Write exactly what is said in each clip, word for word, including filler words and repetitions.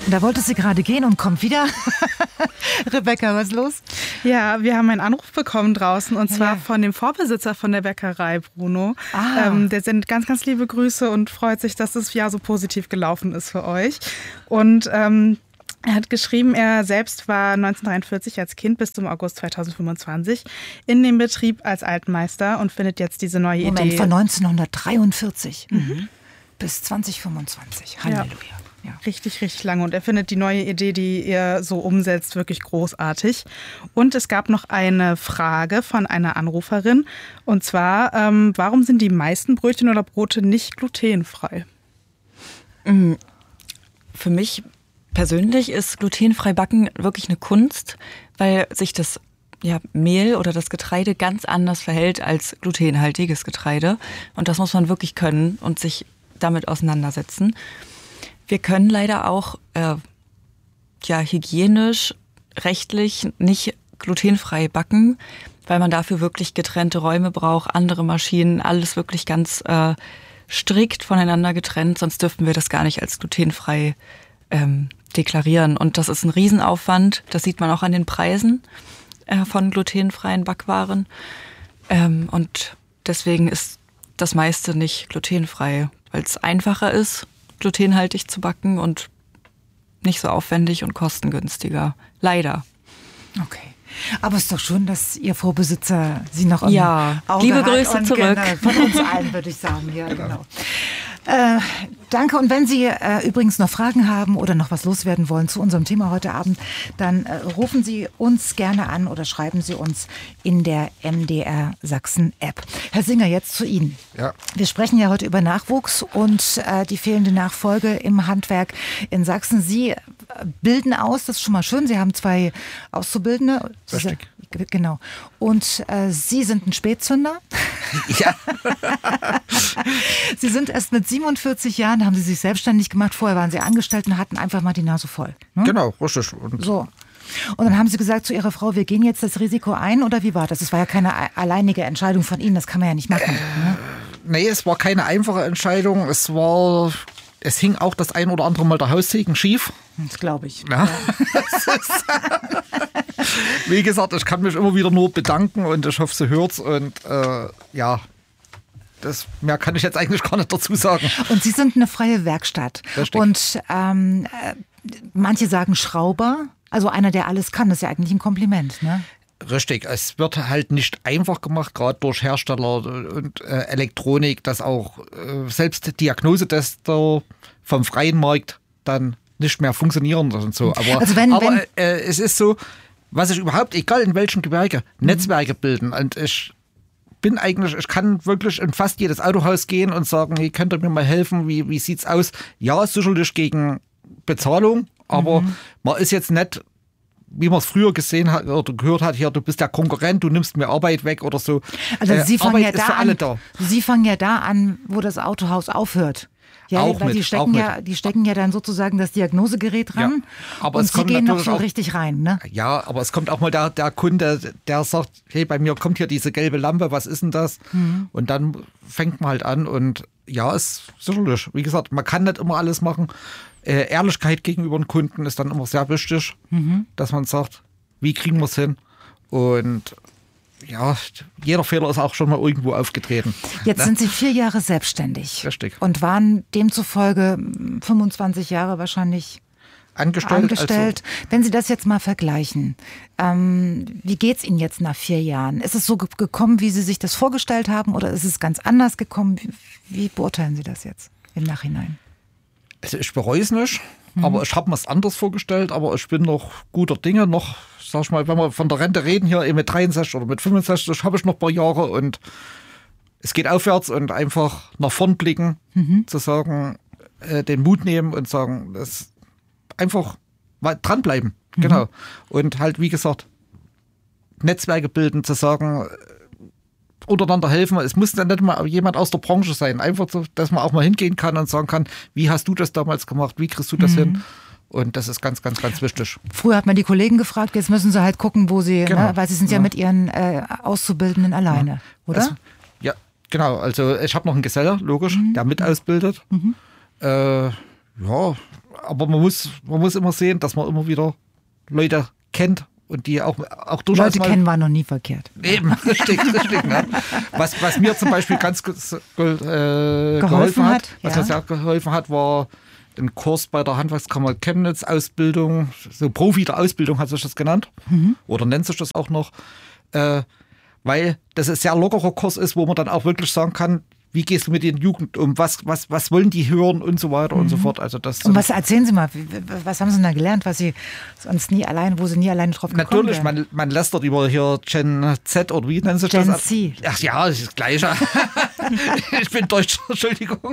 Da wollte sie gerade gehen und kommt wieder. Rebecca, was ist los? Ja, wir haben einen Anruf bekommen draußen und zwar ja. von dem Vorbesitzer von der Bäckerei, Bruno. Ah. Ähm, der sendet ganz, ganz liebe Grüße und freut sich, dass das Jahr so positiv gelaufen ist für euch. Und ähm, er hat geschrieben, er selbst war neunzehnhundertdreiundvierzig als Kind bis zum August zweitausendfünfundzwanzig in dem Betrieb als Altmeister und findet jetzt diese neue Moment, Idee. von neunzehnhundertdreiundvierzig mhm. bis zweitausendfünfundzwanzig. Halleluja. Ja. Ja. Richtig, richtig lange. Und er findet die neue Idee, die ihr so umsetzt, wirklich großartig. Und es gab noch eine Frage von einer Anruferin. Und zwar, ähm, warum sind die meisten Brötchen oder Brote nicht glutenfrei? Für mich persönlich ist glutenfrei backen wirklich eine Kunst, weil sich das ja, Mehl oder das Getreide ganz anders verhält als glutenhaltiges Getreide. Und das muss man wirklich können und sich damit auseinandersetzen. Wir können leider auch äh, ja, hygienisch, rechtlich nicht glutenfrei backen, weil man dafür wirklich getrennte Räume braucht, andere Maschinen, alles wirklich ganz äh, strikt voneinander getrennt, sonst dürften wir das gar nicht als glutenfrei ähm, deklarieren. Und das ist ein Riesenaufwand, das sieht man auch an den Preisen äh, von glutenfreien Backwaren. Ähm, und deswegen ist das meiste nicht glutenfrei, weil es einfacher ist, glutenhaltig zu backen und nicht so aufwendig und kostengünstiger. Leider. Okay. Aber es ist doch schön, dass Ihr Vorbesitzer Sie noch im ja, Auge liebe hat. Grüße und zurück. Genau, von uns allen, würde ich sagen. Ja, genau. Äh, danke. Und wenn Sie äh, übrigens noch Fragen haben oder noch was loswerden wollen zu unserem Thema heute Abend, dann äh, rufen Sie uns gerne an oder schreiben Sie uns in der M D R Sachsen App. Herr Singer, jetzt zu Ihnen. Ja. Wir sprechen ja heute über Nachwuchs und äh, die fehlende Nachfolge im Handwerk in Sachsen. Sie bilden aus, das ist schon mal schön. Sie haben zwei Auszubildende. Richtig. Genau. Und äh, Sie sind ein Spätzünder. Ja. Sie sind erst mit siebenundvierzig Jahren, haben Sie sich selbstständig gemacht. Vorher waren Sie angestellt und hatten einfach mal die Nase voll. Ne? Genau, richtig. Und so. Und dann haben Sie gesagt zu Ihrer Frau, wir gehen jetzt das Risiko ein, oder wie war das? Das war ja keine alleinige Entscheidung von Ihnen, das kann man ja nicht machen. Äh, ne? Nee, es war keine einfache Entscheidung. Es war, es hing auch das ein oder andere Mal der Haussegen schief. Das glaube ich. Ja. Ja. Wie gesagt, ich kann mich immer wieder nur bedanken und ich hoffe, sie hört's. Und äh, ja, das, mehr kann ich jetzt eigentlich gar nicht dazu sagen. Und Sie sind eine freie Werkstatt. Richtig. Und ähm, manche sagen Schrauber. Also einer, der alles kann, ist ja eigentlich ein Kompliment, ne? Richtig, es wird halt nicht einfach gemacht, gerade durch Hersteller und äh, Elektronik, dass auch äh, selbst Diagnosetester vom freien Markt dann nicht mehr funktionieren und so. Aber, also wenn, aber wenn äh, es ist so, was ich überhaupt, egal in welchen Gewerke, mhm. Netzwerke bilden. Und ich bin eigentlich, ich kann wirklich in fast jedes Autohaus gehen und sagen, hey, könnt ihr mir mal helfen, wie, wie sieht's aus? Ja, sicherlich gegen Bezahlung, aber mhm. man ist jetzt nicht, wie man es früher gesehen hat oder gehört hat, hier, du bist der Konkurrent, du nimmst mir Arbeit weg oder so. Also Sie fangen Arbeit ja ist da für alle an, da. Sie fangen ja da an, wo das Autohaus aufhört. Ja, auch weil mit, die stecken auch ja, mit. die stecken ja dann sozusagen das Diagnosegerät ran. Ja, aber und es Sie kommt gehen noch natürlich so auch, richtig rein, ne? Ja, aber es kommt auch mal der, der Kunde, der sagt, hey, bei mir kommt hier diese gelbe Lampe, was ist denn das? Mhm. Und dann fängt man halt an und ja, ist sicherlich, wie gesagt, man kann nicht immer alles machen. Äh, Ehrlichkeit gegenüber dem Kunden ist dann immer sehr wichtig, mhm. dass man sagt, wie kriegen wir es hin? Und ja, jeder Fehler ist auch schon mal irgendwo aufgetreten. Jetzt ne? sind Sie vier Jahre selbstständig. Richtig. Und waren demzufolge fünfundzwanzig Jahre wahrscheinlich angestellt. angestellt. Also, wenn Sie das jetzt mal vergleichen, ähm, wie geht's Ihnen jetzt nach vier Jahren? Ist es so ge- gekommen, wie Sie sich das vorgestellt haben, oder ist es ganz anders gekommen? Wie, wie beurteilen Sie das jetzt im Nachhinein? Also ich bereue es nicht, mhm. aber ich habe mir es anders vorgestellt, aber ich bin noch guter Dinge, noch, sag ich mal, wenn wir von der Rente reden, hier eben mit dreiundsechzig oder mit fünfundsechzig, habe ich noch ein paar Jahre und es geht aufwärts und einfach nach vorn blicken, mhm. zu sagen, äh, den Mut nehmen und sagen, das einfach dranbleiben, mhm. genau. Und halt, wie gesagt, Netzwerke bilden, zu sagen, untereinander helfen. Es muss dann nicht mal jemand aus der Branche sein. Einfach so, dass man auch mal hingehen kann und sagen kann, wie hast du das damals gemacht? Wie kriegst du das mhm. hin? Und das ist ganz, ganz, ganz wichtig. Früher hat man die Kollegen gefragt, jetzt müssen sie halt gucken, wo sie, genau. ne, weil sie sind ja, ja mit ihren äh, Auszubildenden alleine, ja. oder? Es, ja, genau. Also ich habe noch einen Geselle, logisch, mhm. der mit ausbildet. Mhm. Äh, ja, aber man muss, man muss immer sehen, dass man immer wieder Leute kennt und die auch, auch durchaus Leute mal, kennen war noch nie verkehrt. Eben, richtig, richtig. Ne? Was, was mir zum Beispiel ganz äh, geholfen, geholfen hat, hat was ja. mir sehr geholfen hat, war ein Kurs bei der Handwerkskammer Chemnitz, Ausbildung, so Profi der Ausbildung hat sich das genannt, mhm. oder nennt sich das auch noch, äh, weil das ein sehr lockerer Kurs ist, wo man dann auch wirklich sagen kann, wie gehst du mit den Jugend um, was, was, was wollen die hören und so weiter mhm. und so fort. Also das und was erzählen Sie mal, was haben Sie denn da gelernt, was Sie sonst nie allein, wo Sie nie alleine drauf gekommen Natürlich, man, man lästert über hier Gen Z oder wie nennt sich Gen das? Z. Ach ja, das ist das Gleiche. Ich bin Deutsch, Entschuldigung.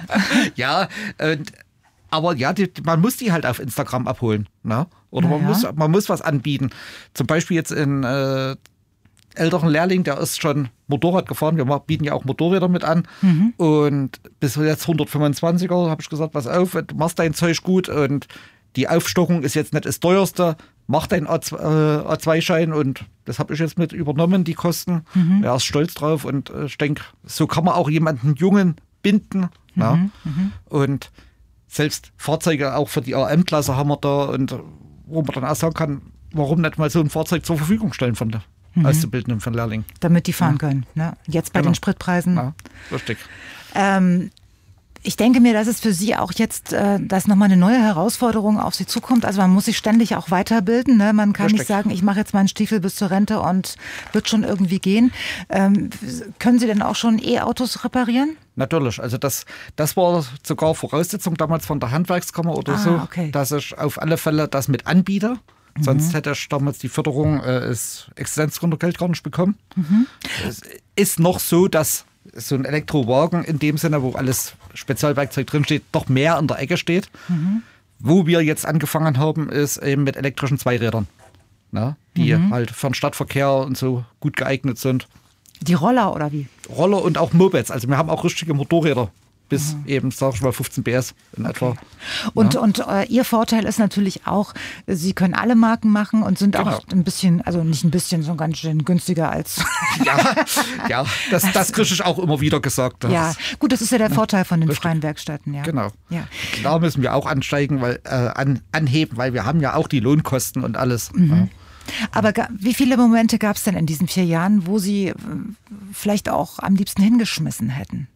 Ja, und, aber ja, die, man muss die halt auf Instagram abholen. Ne? Oder man, ja. muss, man muss was anbieten. Zum Beispiel jetzt in äh, älteren Lehrling, der ist schon Motorrad gefahren. Wir bieten ja auch Motorräder mit an. Mhm. Und bis jetzt hundertfünfundzwanziger habe ich gesagt, pass auf, du machst dein Zeug gut und die Aufstockung ist jetzt nicht das teuerste. Mach deinen A zwei Schein und das habe ich jetzt mit übernommen, die Kosten. Mhm. Er ist stolz drauf und ich denke, so kann man auch jemanden Jungen binden. Mhm. Ja. Mhm. Und selbst Fahrzeuge auch für die A M-Klasse haben wir da und wo man dann auch sagen kann, warum nicht mal so ein Fahrzeug zur Verfügung stellen von der Mhm. Auszubildenden von Lehrling. Damit die fahren ja. können. Ne? Jetzt bei genau. den Spritpreisen. Ja, richtig. Ähm, ich denke mir, dass es für Sie auch jetzt, äh, dass nochmal eine neue Herausforderung auf Sie zukommt. Also man muss sich ständig auch weiterbilden. Ne? Man kann richtig. nicht sagen, ich mache jetzt meinen Stiefel bis zur Rente und wird schon irgendwie gehen. Ähm, können Sie denn auch schon E-Autos reparieren? Natürlich. Also das, das war sogar Voraussetzung damals von der Handwerkskammer oder ah, so, okay. dass ich auf alle Fälle das mit anbiete. Sonst hätte ich damals die Förderung, äh, das Existenzgründergeld gar nicht bekommen. Mhm. Es ist noch so, dass so ein Elektrowagen in dem Sinne, wo alles Spezialwerkzeug drinsteht, doch mehr in der Ecke steht. Mhm. Wo wir jetzt angefangen haben, ist eben mit elektrischen Zweirädern, ne, die mhm. halt für den Stadtverkehr und so gut geeignet sind. Die Roller oder wie? Roller und auch Mopeds. Also wir haben auch richtige Motorräder. Bis mhm. eben, sag ich mal, fünfzehn P S in okay. etwa. Und, ja. und äh, Ihr Vorteil ist natürlich auch, Sie können alle Marken machen und sind genau. auch ein bisschen, also nicht ein bisschen, sondern ganz schön günstiger als... Ja, ja das, das kriege ich auch immer wieder gesagt. Das, ja, gut, das ist ja der Vorteil von den richtig. freien Werkstätten. Ja. Genau. Ja. Klar müssen wir auch ansteigen, weil, äh, an, anheben, weil wir haben ja auch die Lohnkosten und alles. Mhm. Ja. Aber wie viele Momente gab es denn in diesen vier Jahren, wo Sie äh, vielleicht auch am liebsten hingeschmissen hätten?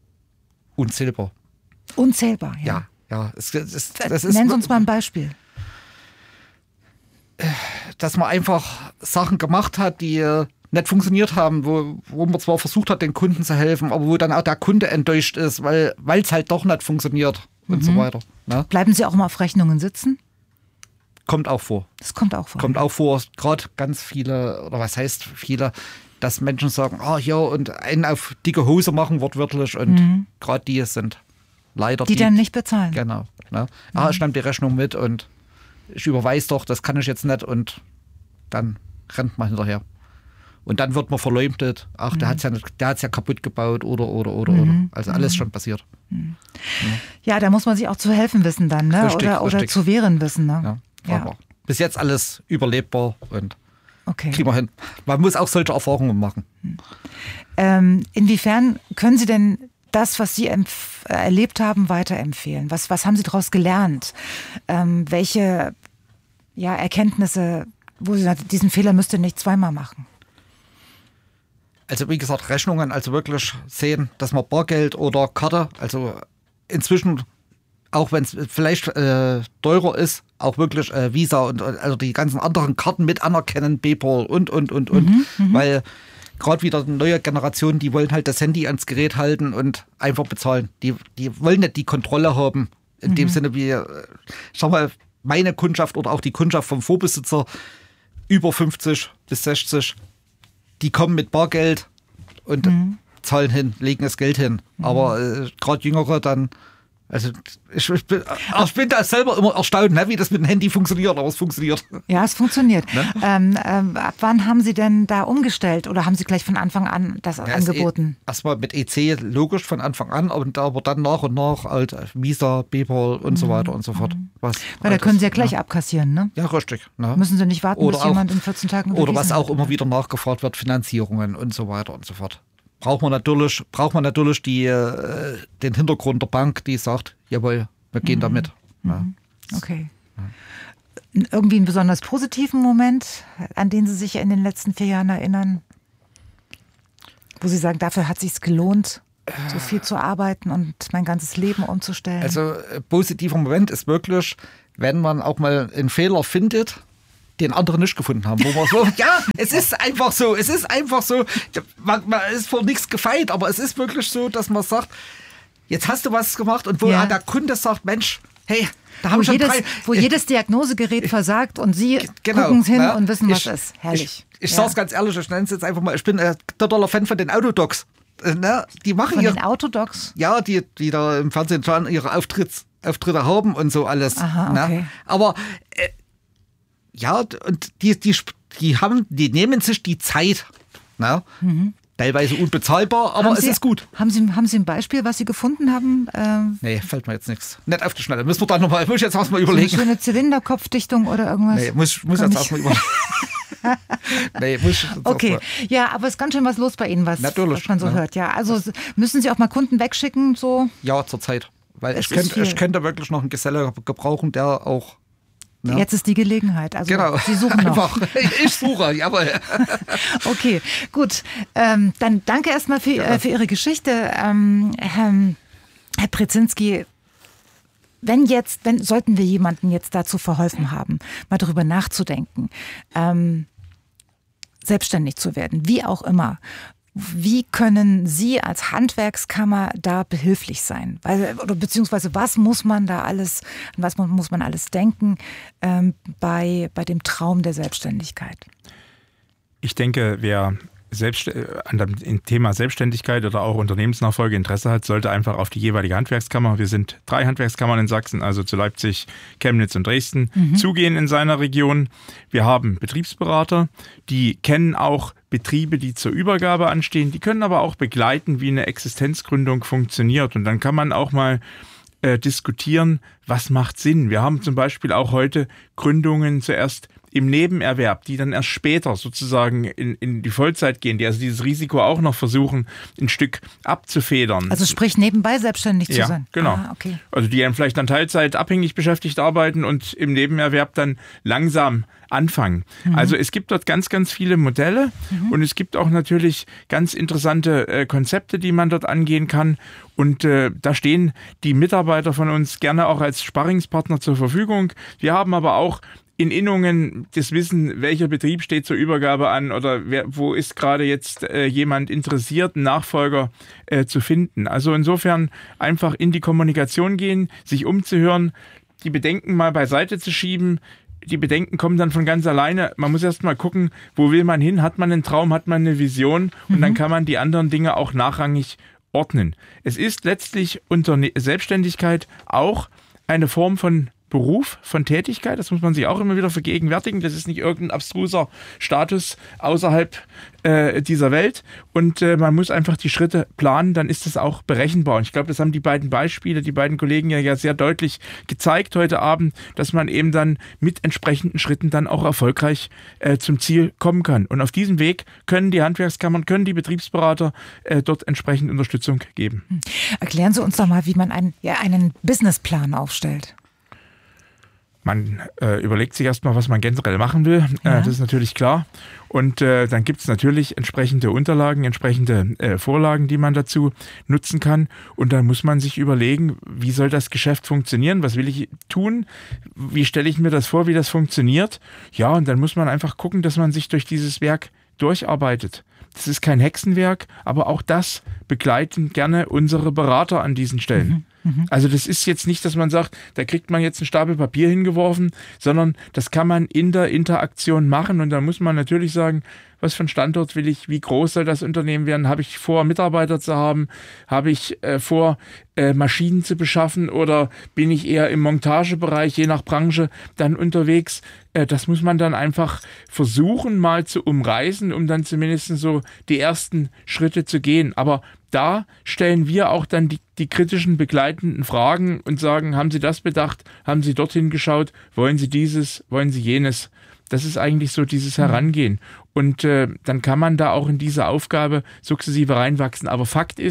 Unzählbar. Unzählbar, ja. Ja, ja. Es, es, das ist, Nennen Sie uns mal ein Beispiel. Dass man einfach Sachen gemacht hat, die nicht funktioniert haben, wo, wo man zwar versucht hat, den Kunden zu helfen, aber wo dann auch der Kunde enttäuscht ist, weil es halt doch nicht funktioniert mhm. und so weiter. Ne? Bleiben Sie auch mal auf Rechnungen sitzen? Kommt auch vor. Das kommt auch vor. Kommt auch vor, gerade ganz viele, oder was heißt viele, dass Menschen sagen, ah ja, und einen auf dicke Hose machen, wortwörtlich. Und mhm. gerade die sind leider die. Die dann nicht bezahlen. Genau. Ne? Mhm. Ah, ich nehme die Rechnung mit und ich überweise doch, das kann ich jetzt nicht. Und dann rennt man hinterher. Und dann wird man verleumdet. Ach, mhm. der hat es ja, der hat's ja kaputt gebaut oder, oder, oder, mhm. oder. Also alles mhm. schon passiert. Mhm. Ja. ja, da muss man sich auch zu helfen wissen dann, ne? Richtig, oder, oder zu wehren wissen. Ne? Ja, aber ja. bis jetzt alles überlebbar und okay. kriegen wir hin. Man muss auch solche Erfahrungen machen. Ähm, inwiefern können Sie denn das, was Sie empf- erlebt haben, weiterempfehlen? Was, was haben Sie daraus gelernt? Ähm, welche ja, Erkenntnisse, wo Sie sagen, diesen Fehler müsst ihr nicht zweimal machen? Also wie gesagt, Rechnungen, also wirklich sehen, dass man Bargeld oder Karte, also inzwischen, auch wenn es vielleicht äh, teurer ist, auch wirklich äh, Visa und also die ganzen anderen Karten mit anerkennen, PayPal und, und, und, und. Mhm, weil gerade wieder neue Generationen, die wollen halt das Handy ans Gerät halten und einfach bezahlen. Die, die wollen nicht die Kontrolle haben, in mhm. dem Sinne wie, äh, schau mal, meine Kundschaft oder auch die Kundschaft vom Vorbesitzer über fünfzig bis sechzig, die kommen mit Bargeld und mhm. zahlen hin, legen das Geld hin. Mhm. Aber äh, gerade Jüngere dann, also ich, ich, bin, ich bin da selber immer erstaunt, ne, wie das mit dem Handy funktioniert, aber es funktioniert. Ja, es funktioniert. Ne? Ähm, ähm, ab wann haben Sie denn da umgestellt oder haben Sie gleich von Anfang an das ja, angeboten? E- Erstmal mit E C logisch von Anfang an, aber, aber dann nach und nach halt Visa, PayPal und mhm. so weiter und so fort. Was Weil da können Sie ja gleich ja. abkassieren, ne? Ja, richtig. Ne? Müssen Sie nicht warten, oder bis auch, jemand in vierzehn Tagen Oder was auch hat. immer wieder nachgefragt wird, Finanzierungen und so weiter und so fort. Braucht man natürlich, braucht man natürlich die, äh, den Hintergrund der Bank, die sagt, jawohl, wir gehen mhm. damit. Mhm. Okay. Ja. Irgendwie einen besonders positiven Moment, an den Sie sich in den letzten vier Jahren erinnern? Wo Sie sagen, dafür hat es sich gelohnt, so viel zu arbeiten und mein ganzes Leben umzustellen? Also äh, positiver Moment ist wirklich, wenn man auch mal einen Fehler findet, den andere nicht gefunden haben. Wo man so, ja, es ist einfach so, es ist einfach so, man, man ist vor nichts gefeit, aber es ist wirklich so, dass man sagt, jetzt hast du was gemacht und wo ja. der Kunde sagt, Mensch, hey, da wo haben wir schon jedes, drei. Wo jedes Diagnosegerät versagt und Sie genau, gucken hin ja, und wissen, was ich, ist. Herrlich. Ich, ich ja. sage es ganz ehrlich, ich nenne es jetzt einfach mal, ich bin äh, totaler Fan von den Autodocs. Äh, ne? Die machen Von ihr, den Autodocs? Ja, die, die da im Fernsehen schon ihre Auftritts, Auftritte haben und so alles. Aha, ne? okay. Aber äh, ja, und die, die, die, haben, die nehmen sich die Zeit. Ne? Mhm. Teilweise unbezahlbar, aber haben es Sie, ist gut. Haben Sie, haben Sie ein Beispiel, was Sie gefunden haben? Ähm, nee, fällt mir jetzt nichts. Nicht auf die Schnelle. Müssen wir da nochmal, muss ich jetzt erstmal überlegen. So eine schöne Zylinderkopfdichtung oder irgendwas? Nee, muss, muss jetzt erstmal überlegen. nee, muss okay, ja, aber es ist ganz schön was los bei Ihnen, was, was man so ja. hört. Ja, also müssen Sie auch mal Kunden wegschicken? So? Ja, zurzeit. Weil es ich könnte, ich könnte wirklich noch einen Geselle gebrauchen, der auch. Ja. Jetzt ist die Gelegenheit. Also genau. Sie suchen noch. Einfach. Ich suche, jawohl. Okay, gut. Ähm, dann danke erstmal für, ja. äh, für Ihre Geschichte. Ähm, Herr, Herr Brzezinski, wenn jetzt, wenn, sollten wir jemanden jetzt dazu verholfen haben, mal darüber nachzudenken, ähm, selbstständig zu werden, wie auch immer. Wie können Sie als Handwerkskammer da behilflich sein? Weil, oder beziehungsweise was muss man da alles, an was muss man alles denken ähm, bei, bei dem Traum der Selbstständigkeit? Ich denke, wer selbst, an dem Thema Selbstständigkeit oder auch Unternehmensnachfolge Interesse hat, sollte einfach auf die jeweilige Handwerkskammer, wir sind drei Handwerkskammern in Sachsen, also zu Leipzig, Chemnitz und Dresden, mhm. zugehen in seiner Region. Wir haben Betriebsberater, die kennen auch Betriebe, die zur Übergabe anstehen, die können aber auch begleiten, wie eine Existenzgründung funktioniert. Und dann kann man auch mal äh, diskutieren, was macht Sinn. Wir haben zum Beispiel auch heute Gründungen zuerst im Nebenerwerb, die dann erst später sozusagen in, in die Vollzeit gehen, die also dieses Risiko auch noch versuchen, ein Stück abzufedern. Also sprich nebenbei selbstständig zu ja, sein. Genau. Ah, okay. Also die dann vielleicht dann Teilzeit abhängig beschäftigt arbeiten und im Nebenerwerb dann langsam anfangen. Mhm. Also es gibt dort ganz, ganz viele Modelle mhm. und es gibt auch natürlich ganz interessante äh, Konzepte, die man dort angehen kann. Und äh, da stehen die Mitarbeiter von uns gerne auch als Sparringspartner zur Verfügung. Wir haben aber auch in Innungen das Wissen, welcher Betrieb steht zur Übergabe an oder wer, wo ist gerade jetzt äh, jemand interessiert, einen Nachfolger äh, zu finden. Also insofern einfach in die Kommunikation gehen, sich umzuhören, die Bedenken mal beiseite zu schieben. Die Bedenken kommen dann von ganz alleine. Man muss erst mal gucken, wo will man hin? Hat man einen Traum, hat man eine Vision? Und mhm. dann kann man die anderen Dinge auch nachrangig ordnen. Es ist letztlich unter Selbstständigkeit auch eine Form von Beruf, von Tätigkeit, das muss man sich auch immer wieder vergegenwärtigen. Das ist nicht irgendein abstruser Status außerhalb äh, dieser Welt. Und äh, man muss einfach die Schritte planen, dann ist das auch berechenbar. Und ich glaube, das haben die beiden Beispiele, die beiden Kollegen ja, ja sehr deutlich gezeigt heute Abend, dass man eben dann mit entsprechenden Schritten dann auch erfolgreich äh, zum Ziel kommen kann. Und auf diesem Weg können die Handwerkskammern, können die Betriebsberater äh, dort entsprechend Unterstützung geben. Erklären Sie uns doch mal, wie man einen, ja, einen Businessplan aufstellt. Man äh, überlegt sich erstmal, was man generell machen will. Ja. Äh, das ist natürlich klar. Und äh, dann gibt es natürlich entsprechende Unterlagen, entsprechende äh, Vorlagen, die man dazu nutzen kann. Und dann muss man sich überlegen, wie soll das Geschäft funktionieren? Was will ich tun? Wie stelle ich mir das vor, wie das funktioniert? Ja, und dann muss man einfach gucken, dass man sich durch dieses Werk durcharbeitet. Das ist kein Hexenwerk, aber auch das begleiten gerne unsere Berater an diesen Stellen. Mhm, mh. Also das ist jetzt nicht, dass man sagt, da kriegt man jetzt einen Stapel Papier hingeworfen, sondern das kann man in der Interaktion machen. Und da muss man natürlich sagen, was für einen Standort will ich, wie groß soll das Unternehmen werden, habe ich vor, Mitarbeiter zu haben, habe ich äh, vor, äh, Maschinen zu beschaffen oder bin ich eher im Montagebereich, je nach Branche, dann unterwegs. Äh, das muss man dann einfach versuchen, mal zu umreißen, um dann zumindest so die ersten Schritte zu gehen. Aber da stellen wir auch dann die, die kritischen begleitenden Fragen und sagen, haben Sie das bedacht, haben Sie dorthin geschaut, wollen Sie dieses, wollen Sie jenes? Das ist eigentlich so dieses Herangehen. Und äh, dann kann man da auch in diese Aufgabe sukzessive reinwachsen. Aber Fakt ist,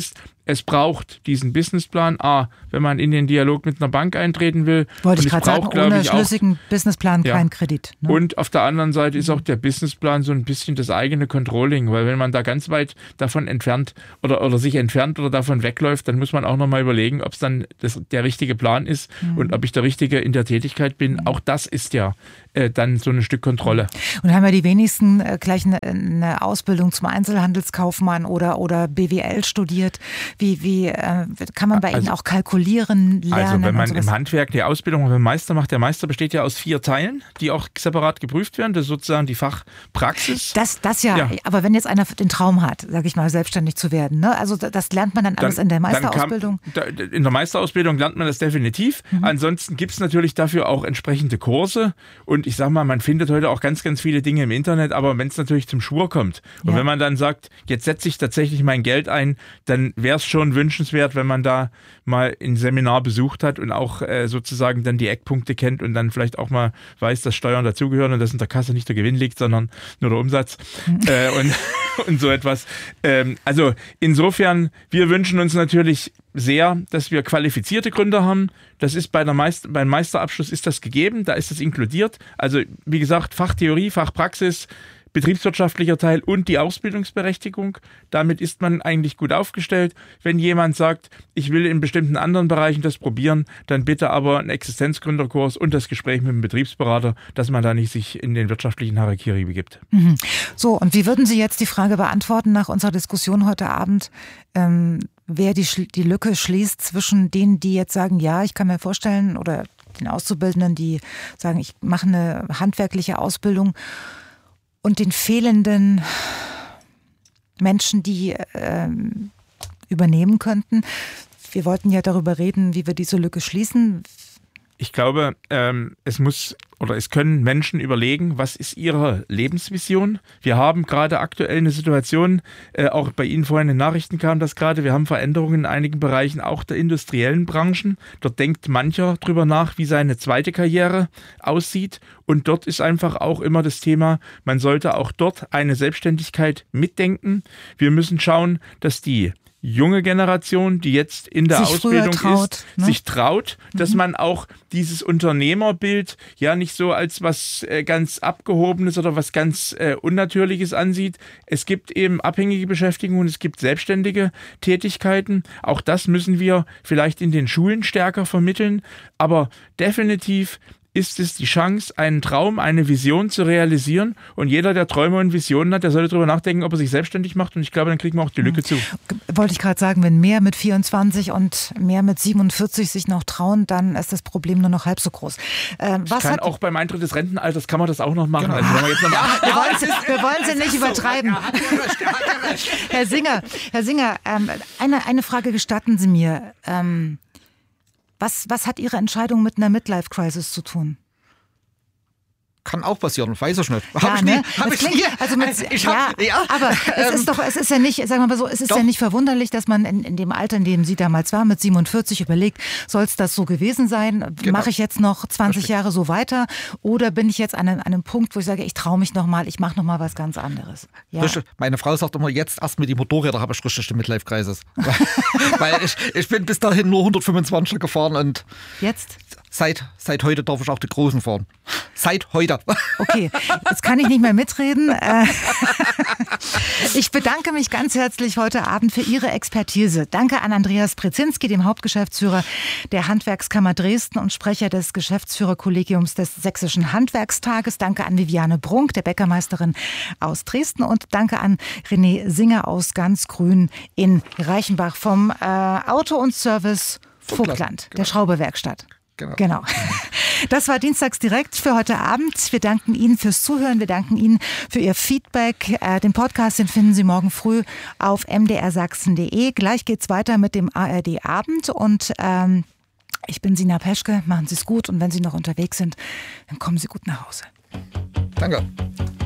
es braucht diesen Businessplan. A, wenn man in den Dialog mit einer Bank eintreten will. Wollte ich gerade sagen, ohne schlüssigen auch, Businessplan kein ja. Kredit. Ne? Und auf der anderen Seite ist auch der Businessplan so ein bisschen das eigene Controlling, weil wenn man da ganz weit davon entfernt oder, oder sich entfernt oder davon wegläuft, dann muss man auch nochmal überlegen, ob es dann das, der richtige Plan ist mhm. und ob ich der Richtige in der Tätigkeit bin. Mhm. Auch das ist ja äh, dann so ein Stück Kontrolle. Und haben ja die wenigsten äh, gleich eine, eine Ausbildung zum Einzelhandelskaufmann oder, oder B W L studiert. Wie, wie äh, kann man bei also, Ihnen auch kalkulieren, lernen? Also wenn man im Handwerk die Ausbildung für den Meister macht, der Meister besteht ja aus vier Teilen, die auch separat geprüft werden. Das ist sozusagen die Fachpraxis. Das, das ja, ja, aber wenn jetzt einer den Traum hat, sage ich mal, selbstständig zu werden, ne? Also das lernt man dann alles dann, in der Meisterausbildung? Kam, in der Meisterausbildung lernt man das definitiv. Mhm. Ansonsten gibt es natürlich dafür auch entsprechende Kurse. Und ich sage mal, man findet heute auch ganz, ganz viele Dinge im Internet, aber wenn es natürlich zum Schwur kommt und ja. wenn man dann sagt, jetzt setze ich tatsächlich mein Geld ein, dann wäre es schon wünschenswert, wenn man da mal ein Seminar besucht hat und auch äh, sozusagen dann die Eckpunkte kennt und dann vielleicht auch mal weiß, dass Steuern dazugehören und dass in der Kasse nicht der Gewinn liegt, sondern nur der Umsatz äh, und, und so etwas. Ähm, also insofern, wir wünschen uns natürlich sehr, dass wir qualifizierte Gründer haben. Das ist bei der Meister, beim Meisterabschluss ist das gegeben, da ist das inkludiert. Also wie gesagt, Fachtheorie, Fachpraxis, betriebswirtschaftlicher Teil und die Ausbildungsberechtigung. Damit ist man eigentlich gut aufgestellt. Wenn jemand sagt, ich will in bestimmten anderen Bereichen das probieren, dann bitte aber einen Existenzgründerkurs und das Gespräch mit dem Betriebsberater, dass man da nicht sich in den wirtschaftlichen Harakiri begibt. Mhm. So, und wie würden Sie jetzt die Frage beantworten nach unserer Diskussion heute Abend, ähm, wer die, die Lücke schließt zwischen denen, die jetzt sagen, ja, ich kann mir vorstellen, oder den Auszubildenden, die sagen, ich mache eine handwerkliche Ausbildung, und den fehlenden Menschen, die ähm, übernehmen könnten. Wir wollten ja darüber reden, wie wir diese Lücke schließen. Ich glaube, ähm, es muss oder es können Menschen überlegen, was ist ihre Lebensvision. Wir haben gerade aktuell eine Situation, äh, auch bei Ihnen vorhin in den Nachrichten kam das gerade, wir haben Veränderungen in einigen Bereichen, auch der industriellen Branchen. Dort denkt mancher drüber nach, wie seine zweite Karriere aussieht. Und dort ist einfach auch immer das Thema, man sollte auch dort eine Selbstständigkeit mitdenken. Wir müssen schauen, dass die junge Generation, die jetzt in der sich Ausbildung traut, ist, ne? sich traut, dass mhm. man auch dieses Unternehmerbild ja nicht so als was äh, ganz Abgehobenes oder was ganz äh, Unnatürliches ansieht. Es gibt eben abhängige Beschäftigungen, es gibt selbstständige Tätigkeiten. Auch das müssen wir vielleicht in den Schulen stärker vermitteln. Aber definitiv ist es die Chance, einen Traum, eine Vision zu realisieren. Und jeder, der Träume und Visionen hat, der sollte darüber nachdenken, ob er sich selbstständig macht. Und ich glaube, dann kriegen wir auch die Lücke zu. Wollte ich gerade sagen, wenn mehr mit vierundzwanzig und mehr mit siebenundvierzig sich noch trauen, dann ist das Problem nur noch halb so groß. Ähm, was kann hat auch beim Eintritt des Rentenalters kann man das auch noch machen. Genau. Also wenn wir, jetzt noch ja, wir, wollen Sie, wir wollen Sie nicht übertreiben. Herr Singer, Herr Singer, ähm, eine, eine Frage gestatten Sie mir. Ähm, Was, was hat Ihre Entscheidung mit einer Midlife-Crisis zu tun? Kann auch passieren, weiß ich nicht. Ja, Hab ich ne? nie, hab ich klingt, nie. Also mit, ich hab, ja, ja, aber es ähm, ist doch, es ist ja nicht, sagen wir mal so, es ist doch. ja nicht verwunderlich, dass man in, in dem Alter, in dem Sie damals war, mit siebenundvierzig überlegt, soll es das so gewesen sein? Genau. Mache ich jetzt noch zwanzig Richtig. Jahre so weiter? Oder bin ich jetzt an einem, an einem Punkt, wo ich sage, ich traue mich nochmal, ich mache nochmal was ganz anderes? Ja. Meine Frau sagt immer, jetzt erst mit den Motorrädern habe ich richtig die Midlife-Crisis. Weil ich, ich bin bis dahin nur hundertfünfundzwanziger gefahren und jetzt? Seit, seit heute darf ich auch die Großen fahren. Seit heute. Okay, jetzt kann ich nicht mehr mitreden. Ich bedanke mich ganz herzlich heute Abend für Ihre Expertise. Danke an Andreas Brzezinski, dem Hauptgeschäftsführer der Handwerkskammer Dresden und Sprecher des Geschäftsführerkollegiums des Sächsischen Handwerkstages. Danke an Viviane Brunk, der Bäckermeisterin aus Dresden. Und danke an René Singer aus Ganzgrün in Reichenbach vom äh, Auto und Service Vogtland, Vogtland der Schrauberwerkstatt. Genau. genau. Das war Dienstags direkt für heute Abend. Wir danken Ihnen fürs Zuhören. Wir danken Ihnen für Ihr Feedback. Den Podcast, den finden Sie morgen früh auf m d r sachsen punkt d e. Gleich geht's weiter mit dem A R D Abend. Und ähm, ich bin Sina Peschke. Machen Sie es gut. Und wenn Sie noch unterwegs sind, dann kommen Sie gut nach Hause. Danke.